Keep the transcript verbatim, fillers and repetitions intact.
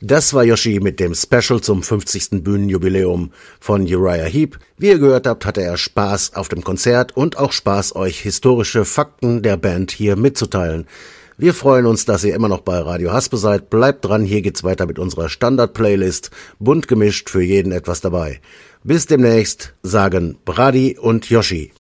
Das war Yoshi mit dem Special zum fünfzigsten Bühnenjubiläum von Uriah Heep. Wie ihr gehört habt, hatte er Spaß auf dem Konzert und auch Spaß, euch historische Fakten der Band hier mitzuteilen. Wir freuen uns, dass ihr immer noch bei Radio Haspe seid. Bleibt dran, hier geht's weiter mit unserer Standard-Playlist. Bunt gemischt, für jeden etwas dabei. Bis demnächst, sagen Brady und Yoshi.